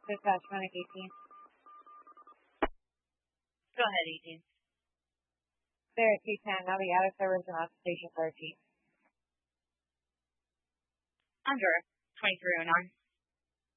Dispatch Medic 18. Go ahead, 18. There at 210, now the out of service and off station 13. Under 2309.